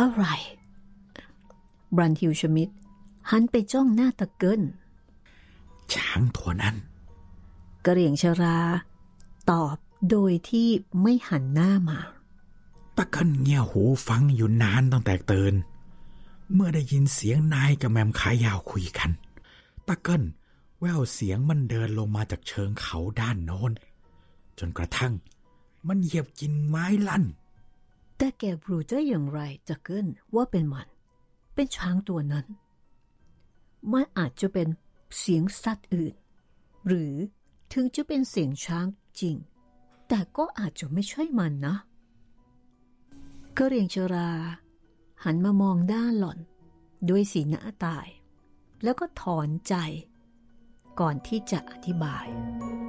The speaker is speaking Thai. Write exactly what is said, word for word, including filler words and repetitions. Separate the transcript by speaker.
Speaker 1: อะไรบรันฮิลชมิดหันไปจ้องหน้าตะเกิล
Speaker 2: ช้างตัวนั้น
Speaker 1: กระเหรี่ยงชราตอบโดยที่ไม่หันหน้ามา
Speaker 2: ตะเกิลเงี่ยหูฟังอยู่นานตั้งแต่ตื่นเมื่อได้ยินเสียงนายกับแมมขายาวคุยกันตะเกิลแววเสียงมันเดินลงมาจากเชิงเขาด้านโน้นจนกระทั่งมันเหยียบกิ่งไม้ลั่น
Speaker 1: แต่แกรู้ได้อย่างไรตะเกิลว่าเป็นมันเป็นช้างตัวนั้นมันอาจจะเป็นเสียงสัตว์อื่นหรือถึงจะเป็นเสียงช้างจริงแต่ก็อาจจะไม่ใช่มันนะกระเหรี่ยงชราหันมามองด้านหล่อนด้วยสีหน้าตายแล้วก็ถอนใจก่อนที่จะอธิบาย